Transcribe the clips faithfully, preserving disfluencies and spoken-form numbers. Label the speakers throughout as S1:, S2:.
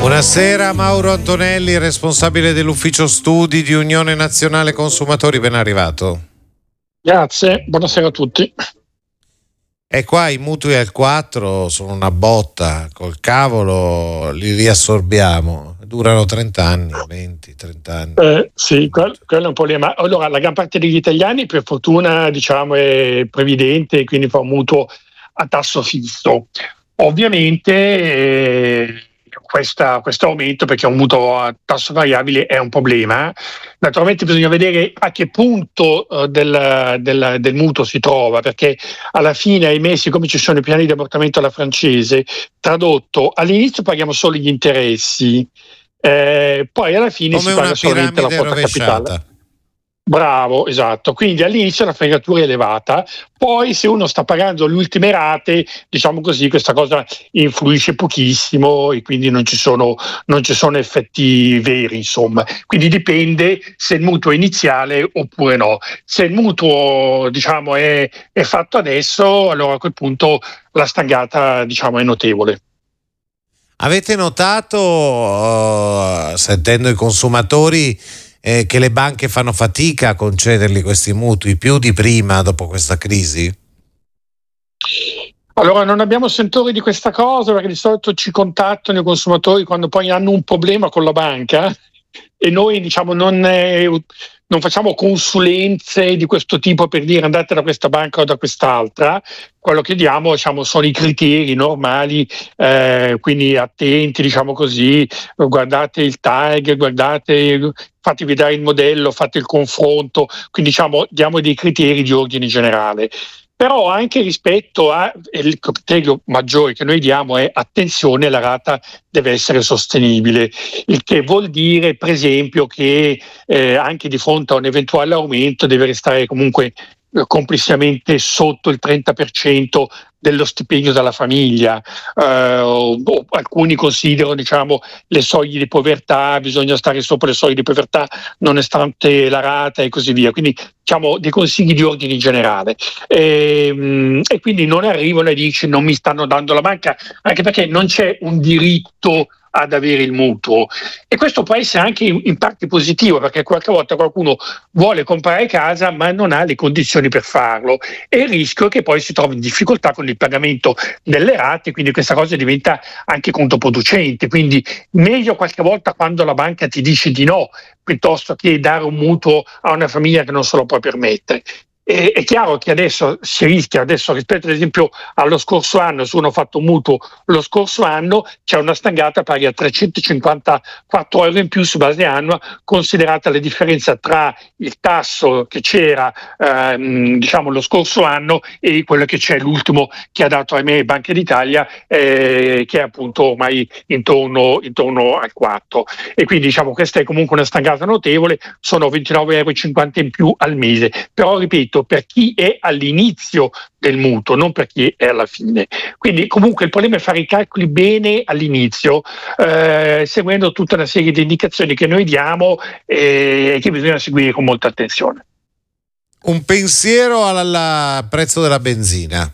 S1: Buonasera, Mauro Antonelli, responsabile dell'ufficio studi di Unione Nazionale Consumatori, ben arrivato.
S2: Grazie, buonasera a tutti.
S1: E qua i mutui al quattro sono una botta, col cavolo li riassorbiamo, durano trenta anni, venti, trenta anni.
S2: Eh, sì, quello, quello è un problema. Allora, la gran parte degli italiani per fortuna diciamo è previdente, quindi fa un mutuo a tasso fisso. Ovviamente eh, questa, questo aumento, perché un mutuo a tasso variabile è un problema. Naturalmente bisogna vedere a che punto eh, del, del, del mutuo si trova, perché alla fine, ahimè, siccome ci sono i piani di ammortamento alla francese, tradotto, all'inizio paghiamo solo gli interessi, eh, poi alla fine
S1: come
S2: si paga
S1: una
S2: solamente la
S1: piramide
S2: quota capitale.
S1: rovesciata.
S2: Bravo, esatto. Quindi all'inizio la fregatura è elevata, poi se uno sta pagando le ultime rate, diciamo così, questa cosa influisce pochissimo e quindi non ci sono, non ci sono effetti veri, insomma. Quindi dipende se il mutuo è iniziale oppure no. Se il mutuo, diciamo, è, è fatto adesso, allora a quel punto la stangata, diciamo, è notevole.
S1: Avete notato, uh, sentendo i consumatori, eh, che le banche fanno fatica a concederli questi mutui più di prima dopo questa crisi?
S2: Allora, non abbiamo sentori di questa cosa, perché di solito ci contattano i consumatori quando poi hanno un problema con la banca e noi, diciamo, non, eh, non facciamo consulenze di questo tipo per dire andate da questa banca o da quest'altra. Quello che diamo, diciamo, sono i criteri normali, eh, quindi attenti, diciamo così, guardate il tag, guardate, fatevi dare il modello, fate il confronto, quindi diciamo diamo dei criteri di ordine generale. Però anche rispetto al criterio maggiore che noi diamo è attenzione, la rata deve essere sostenibile, il che vuol dire per esempio che eh, anche di fronte a un eventuale aumento deve restare comunque eh, complessivamente sotto il trenta per cento dello stipendio della famiglia. Eh, o, o alcuni considerano, diciamo, le soglie di povertà, bisogna stare sopra le soglie di povertà nonostante la rata e così via, quindi diciamo dei consigli di ordine generale. E, e quindi non arrivano e dici non mi stanno dando la banca, anche perché non c'è un diritto ad avere il mutuo, e questo può essere anche in, in parte positivo, perché qualche volta qualcuno vuole comprare casa ma non ha le condizioni per farlo, e il rischio è che poi si trovi in difficoltà con il pagamento delle rate, quindi questa cosa diventa anche controproducente. Quindi meglio qualche volta quando la banca ti dice di no, piuttosto che dare un mutuo a una famiglia che non se lo può permettere. E, è chiaro che adesso si rischia, adesso rispetto ad esempio allo scorso anno, se uno ha fatto un mutuo lo scorso anno, c'è una stangata pari a trecentocinquantaquattro euro in più su base annua, considerata la differenza tra il tasso che c'era ehm, diciamo lo scorso anno e quello che c'è l'ultimo che ha dato ahimè Banca d'Italia, eh, che è appunto ormai intorno, intorno al quattro, e quindi diciamo questa è comunque una stangata notevole, sono ventinove euro e cinquanta in più al mese, però ripeto, per chi è all'inizio del mutuo, non per chi è alla fine. Quindi comunque il problema è fare i calcoli bene all'inizio, eh, seguendo tutta una serie di indicazioni che noi diamo e eh, che bisogna seguire con molta attenzione.
S1: Un pensiero al, al prezzo della benzina.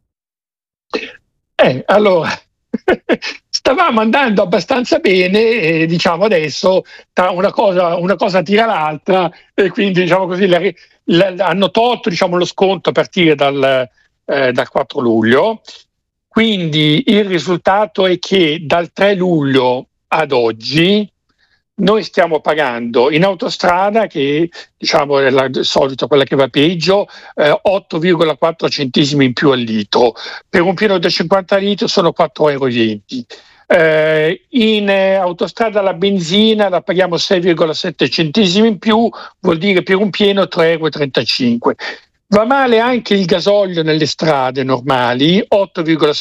S2: Eh, allora, stavamo andando abbastanza bene e diciamo adesso tra una cosa, una cosa tira l'altra, e quindi diciamo così la, la, hanno tolto, diciamo, lo sconto a partire dal, eh, dal quattro luglio, quindi il risultato è che dal tre luglio ad oggi noi stiamo pagando in autostrada, che diciamo è la solito quella che va peggio, eh, otto virgola quattro centesimi in più al litro. Per un pieno da cinquanta litri sono quattro euro e venti. Eh, in eh, autostrada la benzina la paghiamo sei virgola sette centesimi in più, vuol dire per un pieno tre euro e trentacinque. Va male anche il gasolio nelle strade normali, otto virgola